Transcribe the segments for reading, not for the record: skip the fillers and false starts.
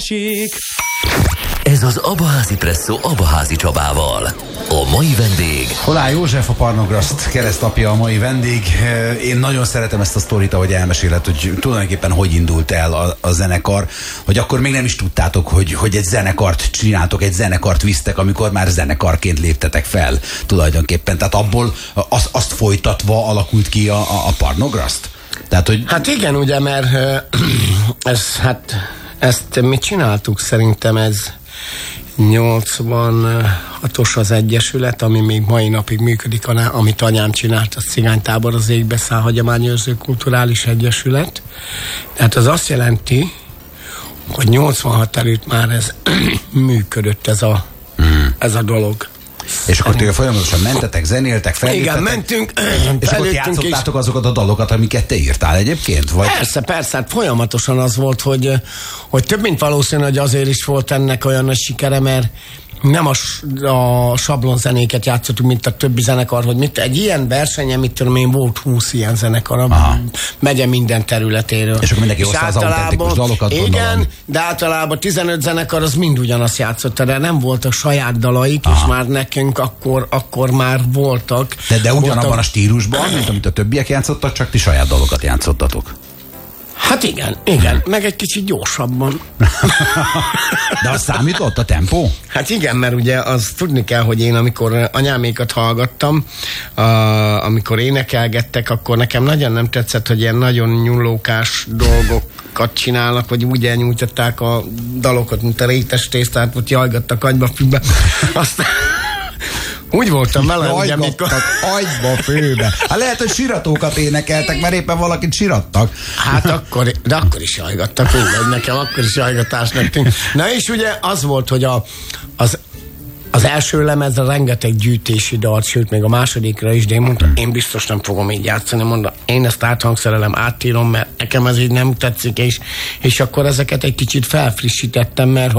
Ez az Abaházi Presszó Abaházi Csabával. A mai vendég... Holá József, a Parnograszt keresztapja a mai vendég. Én nagyon szeretem ezt a sztorit, ahogy elmeséled, hogy tulajdonképpen hogy indult el a zenekar, hogy akkor még nem is tudtátok, hogy egy zenekart csináltok, egy zenekart visztek, amikor már zenekarként léptetek fel tulajdonképpen. Tehát abból azt folytatva alakult ki a Parnograszt. Tehát, hogy... Hát igen, ugye, mert ezt mi csináltuk, szerintem ez 86-os az Egyesület, ami még mai napig működik, amit anyám csinált, a Cigánytábor az Égbe Száll Hagyományőrző Kulturális Egyesület. Tehát az azt jelenti, hogy 86 előtt már ez működött ez a dolog. És akkor tőle folyamatosan mentetek, zenéltek, felléptetek? Igen, mentünk. És akkor játszottátok azokat a dalokat, amiket te írtál egyébként? Vagy? Persze, hát folyamatosan az volt, hogy több mint valószínű, hogy azért is volt ennek olyan nagy sikere, mert nem a sablonzenéket játszottuk, mint a többi zenekar, hogy egy ilyen versenyen, mit tudom én, volt 20 ilyen zenekar a megye minden területéről. És akkor mindenki hozta az autentikus dalokat, igen, gondolom. de általában 15 zenekar az mind ugyanazt játszotta, de nem voltak saját dalaik, és már nekünk akkor már voltak. De ugyanabban a stílusban, mint amit a többiek játszottak, csak ti saját dalokat játszottatok. Hát igen, meg egy kicsit gyorsabban. De az számított a tempó? Hát igen, mert ugye az tudni kell, hogy én amikor anyámékat hallgattam, amikor énekelgettek, akkor nekem nagyon nem tetszett, hogy ilyen nagyon nyúlókás dolgokat csinálnak, vagy úgy elnyújtották a dalokat, mint a rétes tésztát, vagy jajgattak agyba-fűbe. Aztán... Úgy voltam vele, hogy amikor... agyba, főbe. Hát lehet, hogy siratókat énekeltek, mert éppen valakit sirattak. Hát akkor is jajgattak, mindegy, nekem akkor is jajgatásnak tűnt. Na és ugye az volt, hogy az első lemezre rengeteg gyűjtési dalt, sőt még a másodikra is, de én mondtam, én biztos nem fogom így játszani, mondom, én ezt áthangszerelem, átírom, mert nekem ez így nem tetszik, és akkor ezeket egy kicsit felfrissítettem, mert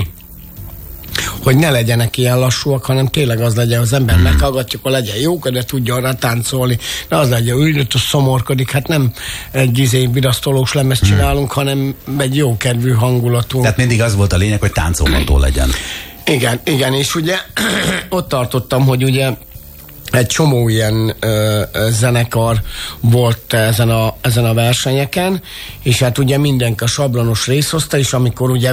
hogy ne legyenek ilyen lassúak, hanem tényleg az legyen, az ember meghallgatja, akkor legyen jók, de tudjon rá táncolni. De az legyen, ülnött, az szomorkodik. Hát nem egy virasztolós lemezt csinálunk, hanem egy jókedvű hangulatú. Tehát mindig az volt a lényeg, hogy táncolható legyen. Igen, és ugye ott tartottam, hogy ugye egy csomó ilyen zenekar volt ezen a versenyeken, és hát ugye mindenki a sablonos részt hozta, és amikor ugye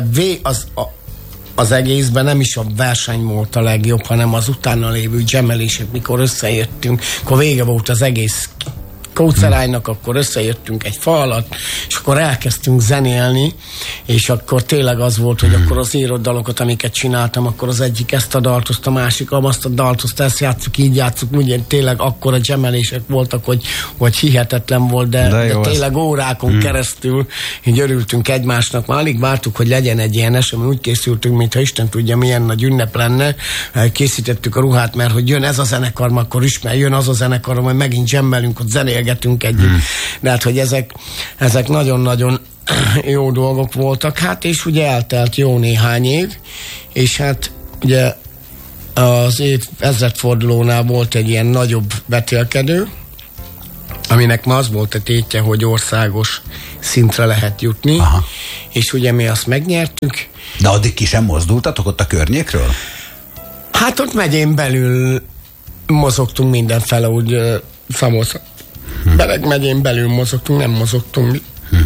az egészben nem is a verseny volt a legjobb, hanem az utána lévő dzsemelések, mikor összejöttünk, akkor vége volt az egész kóceránynak, akkor összejöttünk egy fa alatt, és akkor elkezdtünk zenélni, és akkor tényleg az volt, hogy akkor az írott dalokat, amiket csináltam, akkor az egyik ezt a dalt, a másik azt a dalt, ezt játsszuk, így játsszuk, ugye tényleg akkor a dzsemelések voltak, hogy hihetetlen volt, de tényleg órákon keresztül így örültünk egymásnak, már alig vártuk, hogy legyen egy ilyen esemény, úgy készültünk, mintha Isten tudja, milyen nagy ünnep lenne, készítettük a ruhát, mert hogy jön ez a zenekar, akkor jön az a zenekar, majd megint dzsemmelünk, ott zenélgetünk együtt. De hát, hogy ezek nagyon-nagyon jó dolgok voltak, hát és ugye eltelt jó néhány év, és hát ugye az év ezredfordulónál volt egy ilyen nagyobb vetélkedő, aminek ma az volt a tétje, hogy országos szintre lehet jutni, és ugye mi azt megnyertük. De addig ki sem mozdultatok ott a környékről? Hát ott megyén belül mozogtunk mindenfele, úgy Szamosz Bereg megyén belül mozogtunk, nem mozogtunk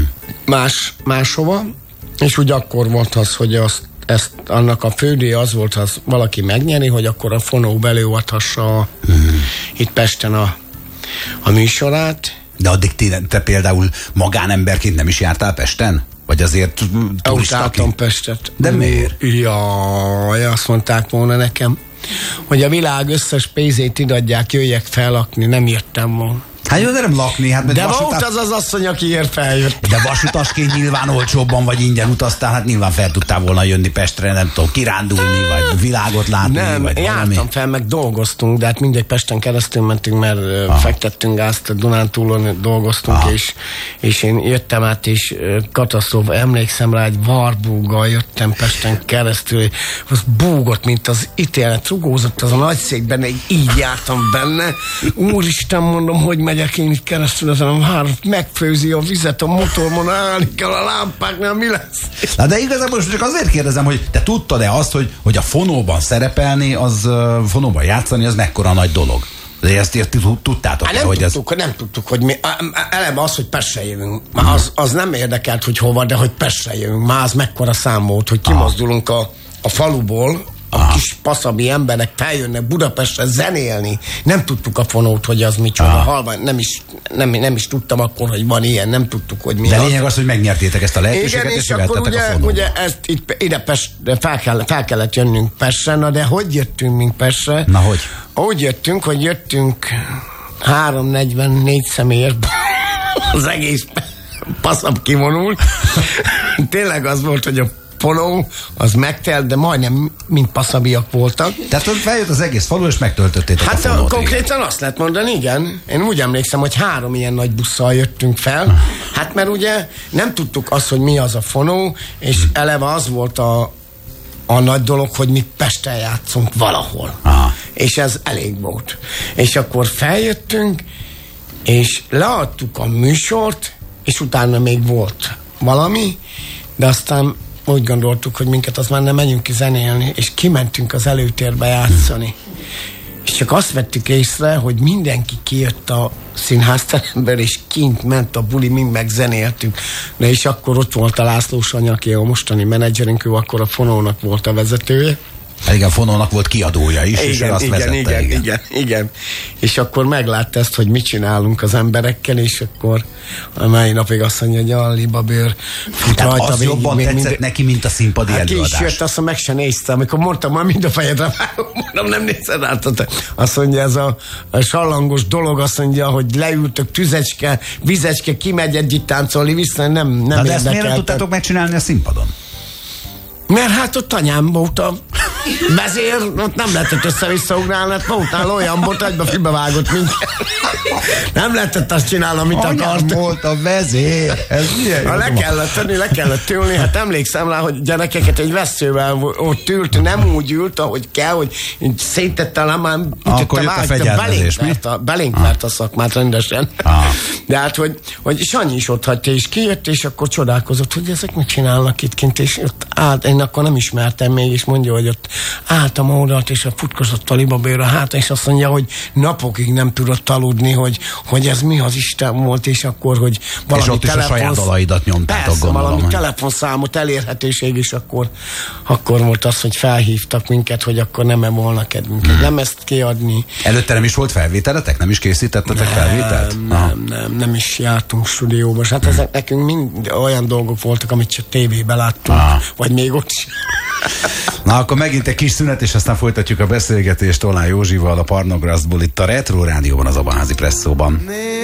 máshova, és úgy akkor volt az, hogy annak a fődéje az volt, ha valaki megnyeri, hogy akkor a Fonó belőadhassa itt Pesten a műsorát. De addig te például magánemberként nem is jártál Pesten? Vagy azért turistaként? Pestet. De miért? Jaj, azt mondták volna nekem, hogy a világ összes pénzét idadják, jöjjek fellakni, nem jöttem volna. Hát jó, de nem lakni. Hát, de volt az asszony, akiért feljött. De vasutasként nyilván olcsóbban vagy ingyen utaztál, hát nyilván fel tudtál volna jönni Pestre, nem tudom, kirándulni, vagy világot látni, nem, vagy jártam valami. fel, meg dolgoztunk, de hát mindegy Pesten keresztül mentünk, mert fektettünk gázt, a Dunántúlon dolgoztunk, és én jöttem át, és katasztrófa, emlékszem rá, egy varbúggal jöttem Pesten keresztül, az búgott, mint az ítélet, rugózott az a nagyszékben, így jártam benne. Úristen, mondom, hogy megy megyek én itt keresztül ezen a város, megfőzi a vizet a motormon, állni kell a lámpáknál, mi lesz? Na de igazából most csak azért kérdezem, hogy te tudtad-e azt, hogy a fonóban szerepelni, fonóban játszani, az mekkora nagy dolog? De ezt tudtátok? Nem tudtuk, hogy mi. Eleve az, hogy Pestre jövünk. Már az nem érdekelt, hogy hova, de hogy Pestre jövünk. Már az mekkora szám volt, hogy kimozdulunk a faluból, a kis paszabi emberek feljönnek Budapestre zenélni. Nem tudtuk a fonót, hogy az micsoda. Halva, nem is tudtam akkor, hogy van ilyen, nem tudtuk, hogy mi de az. lényeg az, hogy megnyertétek ezt a lehetőséget, igen, és jöttetek a fonóba. Ugye ezt ide fel kellett jönnünk Pestre, na de hogy jöttünk, mint Pestre? Na hogy? Úgy jöttünk, hogy jöttünk 344 személyért, az egész passzab kivonult. Tényleg az volt, hogy a fonó az megtelt, de majdnem mind passzabiak voltak. Tehát feljött az egész falu, és megtöltöttétek a fonót. Konkrétan igen. Azt lehet mondani, igen. Én úgy emlékszem, hogy 3 ilyen nagy busszal jöttünk fel. Hát mert ugye nem tudtuk azt, hogy mi az a fonó, és eleve az volt a nagy dolog, hogy mi Pesten játszunk valahol. Aha. És ez elég volt. És akkor feljöttünk, és leadtuk a műsort, és utána még volt valami, de aztán úgy gondoltuk, hogy minket az már nem menjünk ki zenélni, és kimentünk az előtérbe játszani. És csak azt vettük észre, hogy mindenki kijött a színházteremből, és kint ment a buli, mind megzenéltük. De és akkor ott volt a László Sanyi, aki a mostani menedzserünk, ő akkor a fonónak volt a vezetője. Igen, a fonónak volt kiadója is, és azt vezette. Igen. És akkor meglátta ezt, hogy mit csinálunk az emberekkel, és akkor a mai napig azt mondja, hogy a libabőr fut tehát rajta. az jobban tetszett neki, mint a színpadi előadás. Ki is jött, azt meg se nézte, amikor mondtam, már mind a fejedre vágom, mondom, nem nézed át. Azt mondja, ez a sallangos dolog, azt mondja, hogy leültök, tüzecske, vizecske, kimegy együtt táncolni, vissza, nem érdekel. De ezt miért nem tudtátok megcsinálni megcsinálni a színpadon? Mert hát ott anyám volt a vezér, ott nem lehetett össze-visszaugrálni, hát mautnál olyan volt, egybe fülbevágott minket. Nem lehetett azt csinálni, amit akart. Anyám volt a vezér. Ez milyen le kellett ülni, hát emlékszem rá, hogy gyerekeket egy vesszővel ott ült, nem úgy ült, ahogy kell, hogy szétette le, már akkor jött a fegyelmezés, mi? Belénk vert a szakmát rendesen. De hát, hogy Sanyi is ott hagyta, és kijött, és akkor csodálkozott, hogy ezek mit csinálnak itt kint, és ott állt, én akkor nem ismertem még, és mondja, hogy ott álltam oldalt, és futkozott a libabőr a háta, és azt mondja, hogy napokig nem tudott aludni, hogy ez mi az Isten volt, és akkor, hogy valami és ott is a saját dalaidat nyomtátok, persze, gondolom. Valami telefonszámot, elérhetőség, és akkor volt az, hogy felhívtak minket, hogy akkor nem volna kedvünk. Nem ezt kiadni. Előtte nem is volt felvételetek? Nem is készítettetek felvételt? Nem is jártunk stúdióba. Hát ezek nekünk mind olyan dolgok voltak, amit csak tévében láttunk, vagy még ott is. Na, akkor megint egy kis szünet, és aztán folytatjuk a beszélgetést Tolnán Józsival, a Parnograsztból itt a Retro Rádióban, az Abaházi Presszóban.